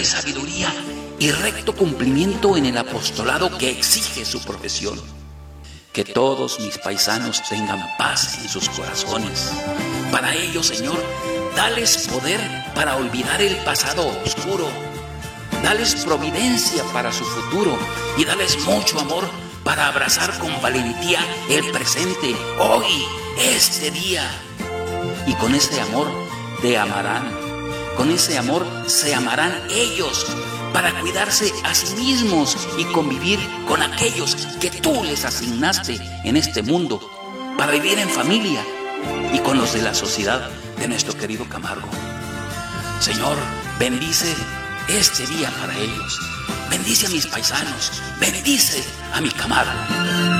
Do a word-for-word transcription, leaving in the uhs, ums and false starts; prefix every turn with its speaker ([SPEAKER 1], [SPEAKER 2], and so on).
[SPEAKER 1] de sabiduría y recto cumplimiento en el apostolado que exige su profesión. Que todos mis paisanos tengan paz en sus corazones. Para ello, Señor, dales poder para olvidar el pasado oscuro. Dales providencia para su futuro y dales mucho amor para abrazar con valentía el presente, hoy, este día. Y con ese amor te amarán. Con ese amor se amarán ellos para cuidarse a sí mismos y convivir con aquellos que tú les asignaste en este mundo para vivir en familia y con los de la sociedad de nuestro querido Camargo. Señor, bendice este día para ellos. Bendice a mis paisanos. Bendice a mi Camargo.